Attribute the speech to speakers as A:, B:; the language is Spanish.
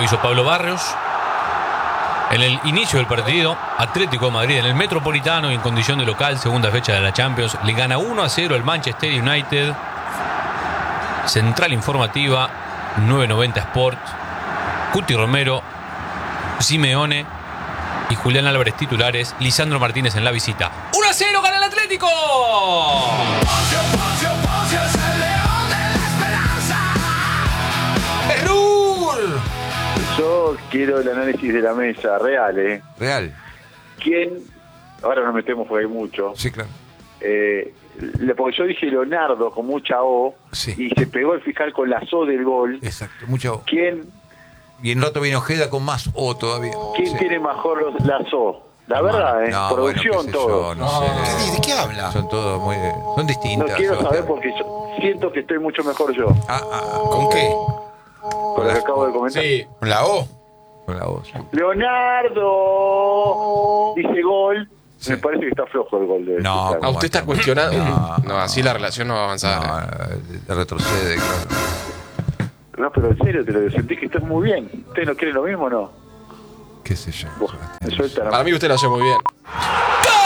A: hizo Pablo Barrios. En el inicio del partido, Atlético de Madrid en el Metropolitano y en condición de local, segunda fecha de la Champions, le gana 1-0 al Manchester United. Central Informativa, 990 Sport, Cuti Romero, Simeone y Julián Álvarez titulares, Lisandro Martínez en la visita. 1-0 gana el Atlético.
B: Yo quiero el análisis de la mesa, real,
C: Real.
B: ¿Quién? Ahora nos metemos porque hay mucho.
C: Sí, claro.
B: Porque yo dije Leonardo con mucha O,
C: Sí.
B: y se pegó el fiscal con la O del gol.
C: Exacto, mucha O.
B: ¿Quién
C: Y en rato viene Ojeda con más O todavía. Sí.
B: tiene mejor la O? La verdad,
C: No,
B: producción,
C: bueno, qué sé
B: todo.
C: yo, no sé.
D: ¿De qué habla?
C: Son todos muy... Son
B: No
C: distintas.
B: quiero
C: Sebastián.
B: saber porque yo siento que estoy mucho mejor yo.
D: ¿Con qué?
B: Con lo que acabo de comentar.
E: Sí.
D: ¿Con la O?
C: Con la voz.
B: Leonardo dice gol.
C: Sí.
B: Me parece que está flojo el gol de
C: No,
B: fiscal.
E: ¿A usted está cuestionando?
C: No,
E: No, así la relación no va a avanzar.
C: No, retrocede, claro.
B: No, pero en serio te lo digo, sentís que estás muy bien. ¿Ustedes no quieren lo mismo o no?
C: Qué sé yo.
B: Vos, me sueltan a-
E: Para mí usted lo hace muy bien.